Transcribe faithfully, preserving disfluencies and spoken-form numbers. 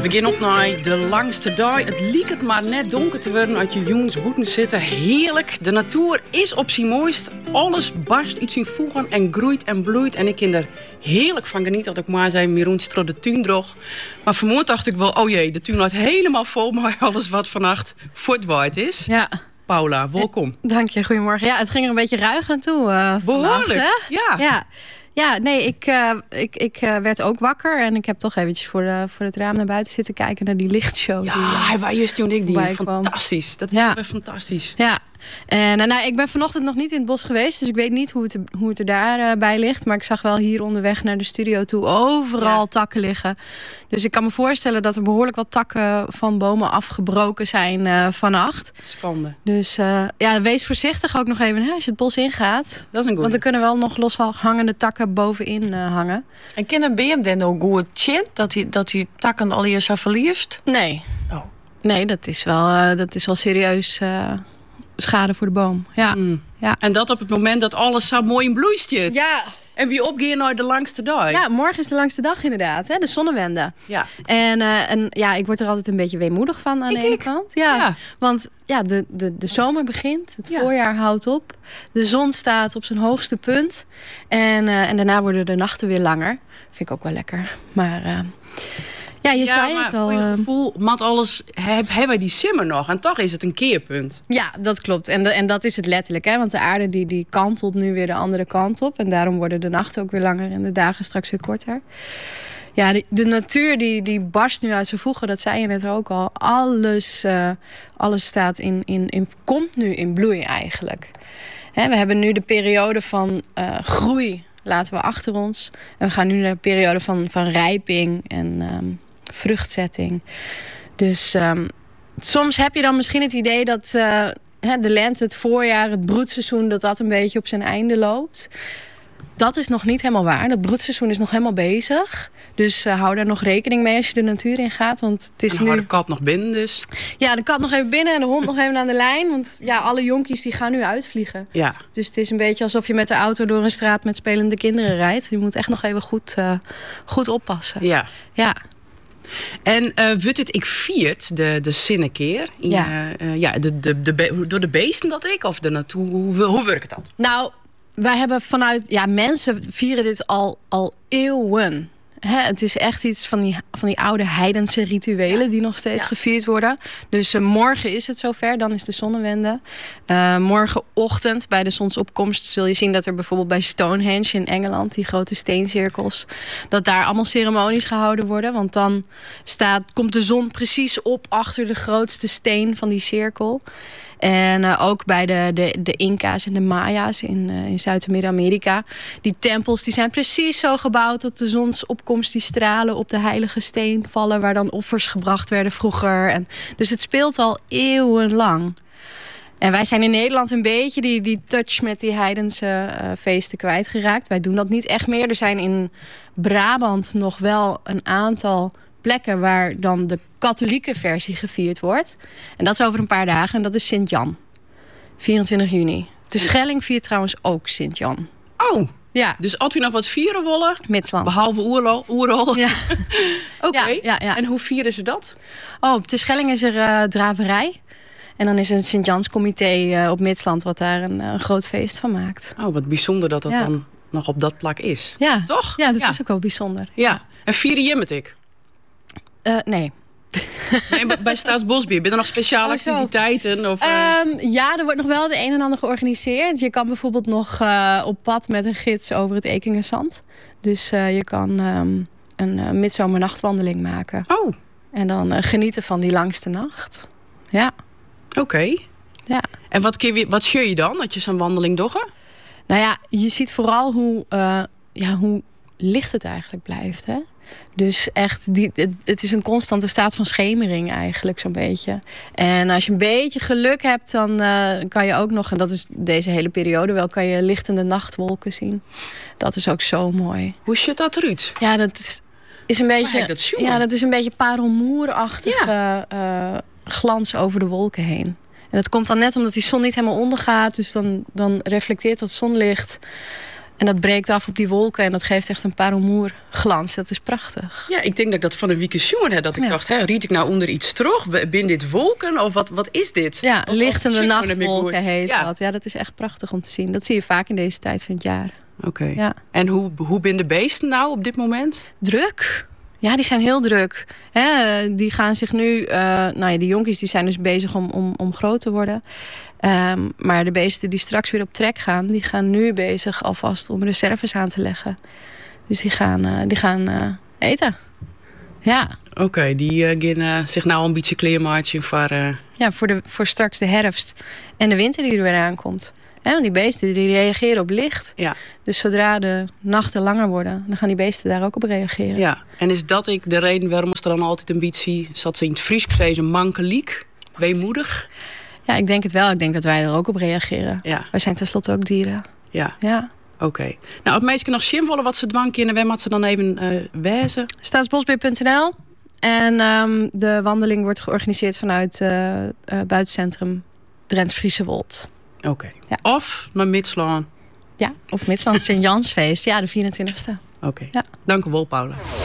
We gaan op naar de langste dag. Het liek het maar net donker te worden uit je jongens boeten zitten. Heerlijk. De natuur is op zijn mooist. Alles barst uit zijn voegen en groeit en bloeit. En ik kan er heerlijk van genieten. Dat ik maar zei, Miroen stro de tuin droog. Maar vanmorgen dacht ik wel, oh jee, de tuin laat helemaal vol. Maar alles wat vannacht voortwaait is. Ja. Paula, welkom. Dank je, goedemorgen. Ja, het ging er een beetje ruig aan toe. Uh, Behoorlijk, vannacht, ja. ja. Ja, nee, ik, uh, ik, ik uh, werd ook wakker. En ik heb toch eventjes voor, de, voor het raam naar buiten zitten kijken naar die lichtshow. Ja, die, uh, hij was juist toen ik die. Fantastisch. Kwam. Dat ja. was fantastisch. Ja. En uh, nou, ik ben vanochtend nog niet in het bos geweest. Dus ik weet niet hoe het, hoe het er daarbij uh, bij ligt. Maar ik zag wel hier onderweg naar de studio toe overal ja. takken liggen. Dus ik kan me voorstellen dat er behoorlijk wat takken van bomen afgebroken zijn uh, vannacht. Schande. Dus uh, ja, wees voorzichtig ook nog even hè, als je het bos ingaat. Dat is een goeie. Want er kunnen wel nog loshangende takken bovenin uh, hangen. En kennen B M dan ook goed chin dat die, dat die takken al hier zo verliest? Nee. Oh. Nee, dat is wel, uh, dat is wel serieus uh, schade voor de boom. Ja. Mm. Ja. En dat op het moment dat alles zo mooi in bloei staat. Ja. En wie opgeeft naar de langste dag. Ja, morgen is de langste dag inderdaad, hè? De zonnewende. Ja. En, uh, en ja, ik word er altijd een beetje weemoedig van aan ik, de ene ik. kant. Ja, ja. Want ja, de, de, de zomer begint, het ja. voorjaar houdt op. De zon staat op zijn hoogste punt. En, uh, en daarna worden de nachten weer langer. Vind ik ook wel lekker. Maar... Uh, Ja, je ja, zei maar het al. Voor je gevoel, mat alles, heb, hebben wij die simmer nog. En toch is het een keerpunt. Ja, dat klopt. En, de, en dat is het letterlijk. Hè? Want de aarde die, die kantelt nu weer de andere kant op. En daarom worden de nachten ook weer langer en de dagen straks weer korter. Ja, de, de natuur die, die barst nu uit zijn voegen. Dat zei je net ook al. Alles, uh, alles staat in, in, in, komt nu in bloei eigenlijk. Hè, we hebben nu de periode van uh, groei. Laten we achter ons. En we gaan nu naar de periode van, van rijping en... Um, vruchtzetting. Dus um, soms heb je dan misschien het idee dat uh, de lente, het voorjaar, het broedseizoen, dat dat een beetje op zijn einde loopt. Dat is nog niet helemaal waar. Dat broedseizoen is nog helemaal bezig. Dus uh, hou daar nog rekening mee als je de natuur in gaat. Want het is en nu... de kat nog binnen dus. Ja, de kat nog even binnen en de hond nog even aan de lijn. Want ja, alle jonkies die gaan nu uitvliegen. Ja. Dus het is een beetje alsof je met de auto door een straat met spelende kinderen rijdt. Je moet echt nog even goed, uh, goed oppassen. Ja. Ja. En uh, wordt het, ik viert de, de zinnenkeer. Ja. Uh, ja, de, de, de, door de beesten dat ik? Of de natuur? Hoe, hoe werkt dat? Nou, wij hebben vanuit... Ja, mensen vieren dit al, al eeuwen. Hè, het is echt iets van die, van die oude heidense rituelen... Ja. die nog steeds ja. gevierd worden. Dus uh, morgen is het zover, dan is de zonnewende. Uh, morgenochtend bij de zonsopkomst zul je zien... dat er bijvoorbeeld bij Stonehenge in Engeland... die grote steencirkels... dat daar allemaal ceremonies gehouden worden. Want dan staat, komt de zon precies op... achter de grootste steen van die cirkel... En uh, ook bij de, de, de Inca's en de Maya's in, uh, in Zuid- en Midden-Amerika. Die tempels die zijn precies zo gebouwd dat de zonsopkomst die stralen op de heilige steen vallen. Waar dan offers gebracht werden vroeger. En, dus het speelt al eeuwenlang. En wij zijn in Nederland een beetje die, die touch met die heidense uh, feesten kwijtgeraakt. Wij doen dat niet echt meer. Er zijn in Brabant nog wel een aantal plekken waar dan de katholieke versie gevierd wordt. En dat is over een paar dagen. En dat is Sint-Jan. vierentwintig juni. De Schelling viert trouwens ook Sint-Jan. Oh, ja. Dus als we nog wat vieren willen... Midsland. Behalve oerol. oerol. Ja. Oké. Okay. Ja, ja, ja. En hoe vieren ze dat? Oh, op de Schelling is er uh, draverij. En dan is er een Sint-Janscomité uh, op Midsland... wat daar een, uh, een groot feest van maakt. Oh, wat bijzonder dat dat ja. dan nog op dat plak is. Ja. Toch? Ja, dat ja. is ook wel bijzonder. Ja. En vieren je met ik? Uh, nee. Nee, bij Staatsbosbeheer, ben er nog speciale oh, activiteiten? Of, uh... um, ja, er wordt nog wel het een en ander georganiseerd. Je kan bijvoorbeeld nog uh, op pad met een gids over het Ekingenzand. Dus uh, je kan um, een uh, midzomernachtwandeling maken. Oh. En dan uh, genieten van die langste nacht. Ja. Oké. Okay. Ja. En wat, je, wat zie je dan, dat je zo'n wandeling doet? Nou ja, je ziet vooral hoe, uh, ja, hoe licht het eigenlijk blijft, hè? Dus echt, die, het, het is een constante staat van schemering eigenlijk zo'n beetje. En als je een beetje geluk hebt, dan uh, kan je ook nog... en dat is deze hele periode wel, kan je lichtende nachtwolken zien. Dat is ook zo mooi. Hoe ziet dat eruit? Ja, dat is, is een beetje... Dat ja, dat is een beetje parelmoerachtige ja. uh, glans over de wolken heen. En dat komt dan net omdat die zon niet helemaal ondergaat. Dus dan, dan reflecteert dat zonlicht En dat breekt af op die wolken en dat geeft echt een parelmoer glans. Dat is prachtig. Ja, ik denk dat ik dat van een weekend jongen heb. Dat ik Ja. dacht, hè, riet ik nou onder iets terug? Ben dit wolken? Of wat, wat is dit? Ja, Of- of lichtende shit, maar dat ben ik nachtwolken goed. heet Ja. dat. Ja, dat is echt prachtig om te zien. Dat zie je vaak in deze tijd van het jaar. Oké. Ja. En hoe, hoe ben de beesten nou op dit moment? Druk. Ja, die zijn heel druk. Hè, die gaan zich nu... Uh, nou ja, de jonkies die zijn dus bezig om, om, om groot te worden. Um, maar de beesten die straks weer op trek gaan... die gaan nu bezig alvast om reserves aan te leggen. Dus die gaan, uh, die gaan uh, eten. Ja. Oké, okay, die uh, gaan uh, zich nou een beetje kleermaatje voor... Uh... Ja, voor, de, voor straks de herfst en de winter die er weer aankomt. He, want die beesten die reageren op licht. Ja. Dus zodra de nachten langer worden, dan gaan die beesten daar ook op reageren. Ja, en is dat ik de reden waarom ze er dan altijd een beetje... zat ze in het Fries gezegd, mankeliek, weemoedig? Ja, ik denk het wel. Ik denk dat wij er ook op reageren. Ja. Wij zijn tenslotte ook dieren. Ja. Ja. Oké. Okay. Nou, als mensen nog zien willen wat ze dwang kunnen, waar moet ze dan even uh, wijzen? staatsbosbeheer punt n l. En um, de wandeling wordt georganiseerd vanuit uh, uh, buitencentrum Drents-Friese Wold. Oké. Okay. Ja. Of naar Midslaan. Ja, of Midslaan Sint-Jansfeest. Ja, de vierentwintigste. Oké. Okay. Ja. Dank u wel, Paula.